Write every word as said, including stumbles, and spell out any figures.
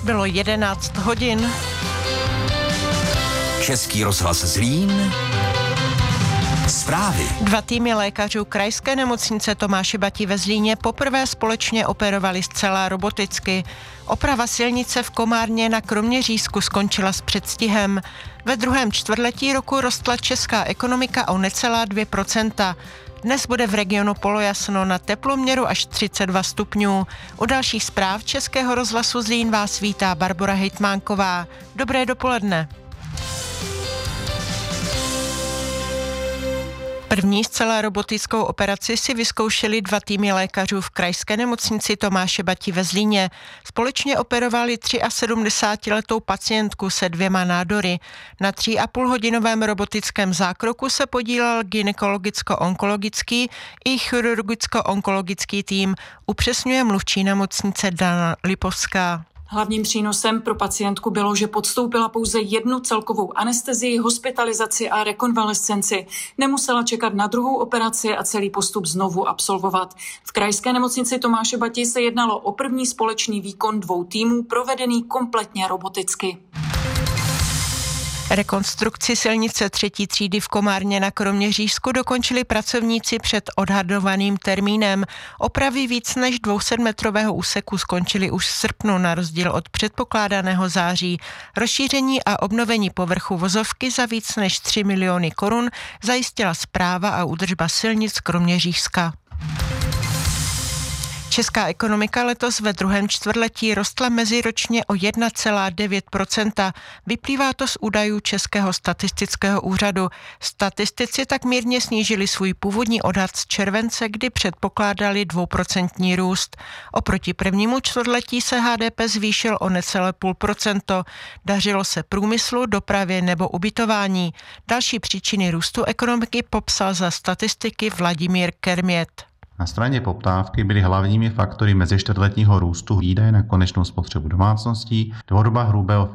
Bylo jedenáct hodin. Český rozhlas Zlín. Zprávy. Dva týmy lékařů krajské nemocnice Tomáše Bati ve Zlíně poprvé společně operovali zcela roboticky. Oprava silnice v Komárně na Kroměřížsku skončila s předstihem. Ve druhém čtvrtletí roku rostla česká ekonomika o necelá dvě procenta. Dnes bude v regionu polojasno, na teploměru až třicet dva stupňů. U dalších zpráv Českého rozhlasu Zlín vás vítá Barbora Hejtmánková. Dobré dopoledne. První zcela robotickou operaci si vyzkoušeli dva týmy lékařů v krajské nemocnici Tomáše Bati ve Zlíně. Společně operovali sedmdesátiletou pacientku se dvěma nádory. Na tří a půl hodinovém robotickém zákroku se podílel gynekologicko-onkologický i chirurgicko-onkologický tým, upřesňuje mluvčí nemocnice Dana Lipovská. Hlavním přínosem pro pacientku bylo, že podstoupila pouze jednu celkovou anestezii, hospitalizaci a rekonvalescenci. Nemusela čekat na druhou operaci a celý postup znovu absolvovat. V krajské nemocnici Tomáše Bati se jednalo o první společný výkon dvou týmů, provedený kompletně roboticky. Rekonstrukci silnice třetí třídy v Komárně na Kroměřížsku dokončili pracovníci před odhadovaným termínem. Opravy víc než dvousetmetrového úseku skončily už v srpnu na rozdíl od předpokládaného září. Rozšíření a obnovení povrchu vozovky za víc než tři miliony korun zajistila správa a údržba silnic Kroměřížska. Česká ekonomika letos ve druhém čtvrtletí rostla meziročně o jedna celá devět procenta. Vyplývá to z údajů Českého statistického úřadu. Statistici tak mírně snížili svůj původní odhad z července, kdy předpokládali dvouprocentní růst. Oproti prvnímu čtvrtletí se H D P zvýšil o necelé půl procento. Dařilo se průmyslu, dopravě nebo ubytování. Další příčiny růstu ekonomiky popsal za statistiky Vladimír Kermět. Na straně poptávky byly hlavními faktory mezičtvrtletního růstu výdaje na konečnou spotřebu domácností, tvorba hrubého